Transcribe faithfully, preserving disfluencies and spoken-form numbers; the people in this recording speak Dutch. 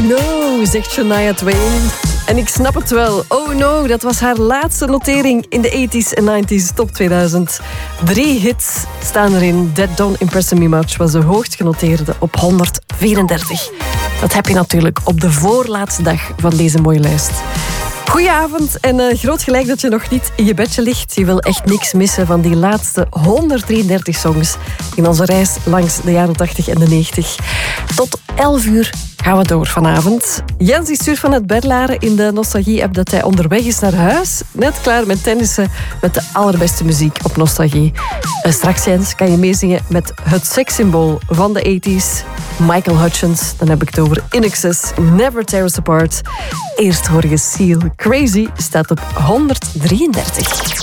no, zegt Shania Twain. En ik snap het wel. Oh no, dat was haar laatste notering in de tachtiger en negentiger top tweeduizend. Drie hits staan erin. That Don't Impress Me Much was de hoogst genoteerde op honderdvierendertig. Dat heb je natuurlijk op de voorlaatste dag van deze mooie lijst. Goedenavond en uh, groot gelijk dat je nog niet in je bedje ligt. Je wil echt niks missen van die laatste honderddrieëndertig songs in onze reis langs de jaren tachtig en de negentig. Tot elf uur gaan we door vanavond. Jens die stuurt van het Berlaren in de Nostalgie-app dat hij onderweg is naar huis. Net klaar met tennissen met de allerbeste muziek op Nostalgie. En straks, Jens, kan je meezingen met het sekssymbool van de tachtiger, Michael Hutchence. Dan heb ik het over In Excess, Never Tear Us Apart. Eerst hoor je Seal. Crazy staat op honderddrieëndertig.